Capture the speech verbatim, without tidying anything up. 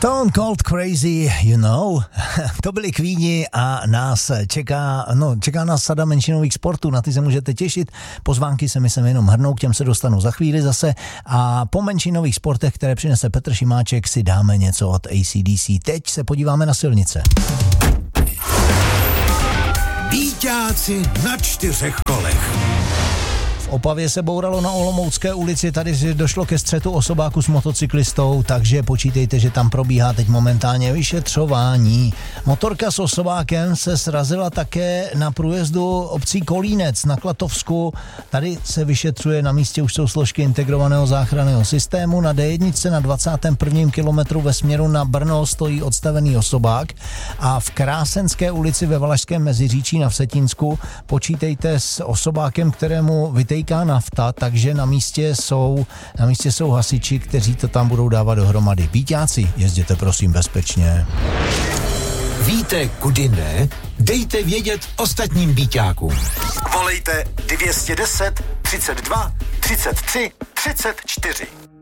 Stone Cold Crazy, you know, to byli Queeni a nás čeká, no, čeká nás sada menšinových sportů, na ty se můžete těšit, pozvánky se mi sem jenom hrnou, k těm se dostanu za chvíli zase a po menšinových sportech, které přinese Petr Šimáček, si dáme něco od A C D C. Teď se podíváme na silnice. Býťáci na čtyřech kolech. V Opavě se bouralo na Olomoucké ulici, tady došlo ke střetu osobáku s motocyklistou, takže počítejte, že tam probíhá teď momentálně vyšetřování. Motorka s osobákem se srazila také na průjezdu obcí Kolínec na Klatovsku. Tady se vyšetřuje, na místě už jsou složky integrovaného záchranného systému. Na D jedna na dvacátém prvním kilometru ve směru na Brno stojí odstavený osobák a v Krásenské ulici ve Valašském Meziříčí na Vsetínsku počítejte s osobákem, kterému vytejká nafta, takže na místě jsou na místě jsou hasiči, kteří to tam budou dávat dohromady. Býťáci, jezděte prosím bezpečně. Víte, kudy ne? Dejte vědět ostatním býťákům. Volejte dvě stě deset, třicet dva, třicet tři, třicet čtyři.